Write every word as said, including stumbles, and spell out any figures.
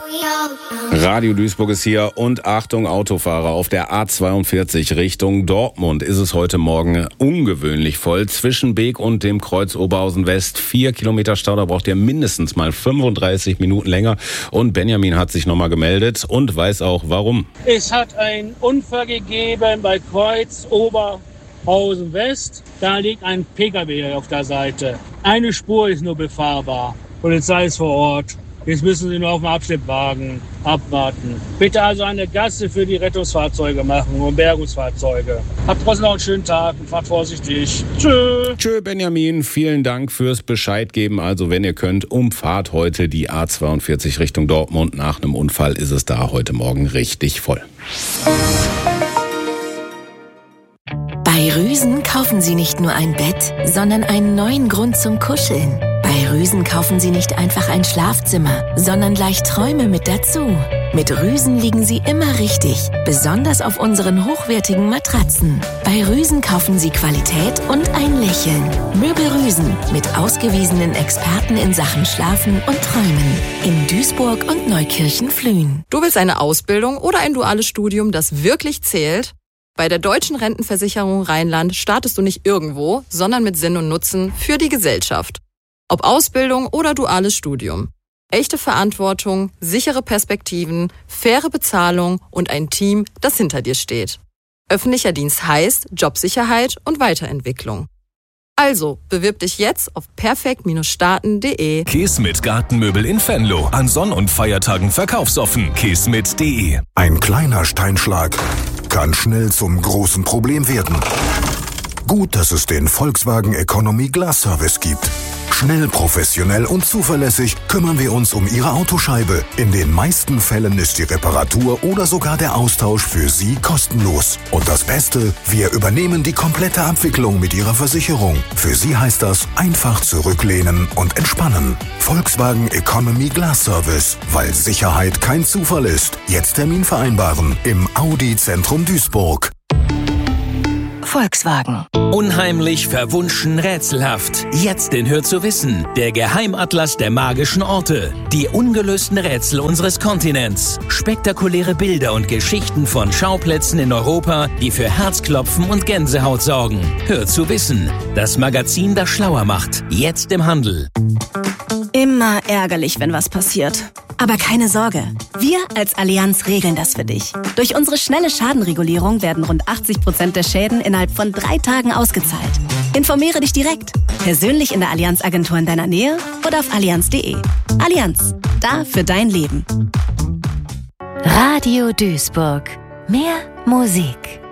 Radio Duisburg ist hier und Achtung Autofahrer, auf der A zweiundvierzig Richtung Dortmund ist es heute Morgen ungewöhnlich voll. Zwischen Beek und dem Kreuz Oberhausen West vier Kilometer Stau, da braucht ihr mindestens mal fünfunddreißig Minuten länger. Und Benjamin hat sich nochmal gemeldet und weiß auch warum. Es hat einen Unfall gegeben bei Kreuz Oberhausen West. Da liegt ein Pkw auf der Seite. Eine Spur ist nur befahrbar. Polizei ist vor Ort. Jetzt müssen Sie nur auf den Abschnittwagen abwarten. Bitte also eine Gasse für die Rettungsfahrzeuge machen und Bergungsfahrzeuge. Habt trotzdem noch einen schönen Tag und fahrt vorsichtig. Tschö. Tschö, Benjamin. Vielen Dank fürs Bescheid geben. Also, wenn ihr könnt, umfahrt heute die A zweiundvierzig Richtung Dortmund. Nach einem Unfall ist es da heute Morgen richtig voll. Bei Rüsen kaufen Sie nicht nur ein Bett, sondern einen neuen Grund zum Kuscheln. Bei Rüsen kaufen Sie nicht einfach ein Schlafzimmer, sondern gleich Träume mit dazu. Mit Rüsen liegen Sie immer richtig, besonders auf unseren hochwertigen Matratzen. Bei Rüsen kaufen Sie Qualität und ein Lächeln. Möbel Rüsen mit ausgewiesenen Experten in Sachen Schlafen und Träumen. In Duisburg und Neukirchen-Flühen. Du willst eine Ausbildung oder ein duales Studium, das wirklich zählt? Bei der Deutschen Rentenversicherung Rheinland startest du nicht irgendwo, sondern mit Sinn und Nutzen für die Gesellschaft. Ob Ausbildung oder duales Studium. Echte Verantwortung, sichere Perspektiven, faire Bezahlung und ein Team, das hinter dir steht. Öffentlicher Dienst heißt Jobsicherheit und Weiterentwicklung. Also, bewirb dich jetzt auf perfekt Starten punkt de. Kesmet Gartenmöbel in Venlo. An Sonn- und Feiertagen verkaufsoffen. kesmet punkt de. Ein kleiner Steinschlag kann schnell zum großen Problem werden. Gut, dass es den Volkswagen Economy Glass Service gibt. Schnell, professionell und zuverlässig kümmern wir uns um Ihre Autoscheibe. In den meisten Fällen ist die Reparatur oder sogar der Austausch für Sie kostenlos. Und das Beste, wir übernehmen die komplette Abwicklung mit Ihrer Versicherung. Für Sie heißt das einfach zurücklehnen und entspannen. Volkswagen Economy Glass Service, weil Sicherheit kein Zufall ist. Jetzt Termin vereinbaren im Audi Zentrum Duisburg. Volkswagen. Unheimlich, verwunschen, rätselhaft. Jetzt in Hör zu wissen. Der Geheimatlas der magischen Orte. Die ungelösten Rätsel unseres Kontinents. Spektakuläre Bilder und Geschichten von Schauplätzen in Europa, die für Herzklopfen und Gänsehaut sorgen. Hör zu wissen. Das Magazin, das schlauer macht. Jetzt im Handel. Immer ärgerlich, wenn was passiert. Aber keine Sorge, wir als Allianz regeln das für dich. Durch unsere schnelle Schadenregulierung werden rund achtzig Prozent der Schäden innerhalb von drei Tagen ausgezahlt. Informiere dich direkt, persönlich in der Allianz-Agentur in deiner Nähe oder auf allianz punkt de. Allianz, da für dein Leben. Radio Duisburg. Mehr Musik.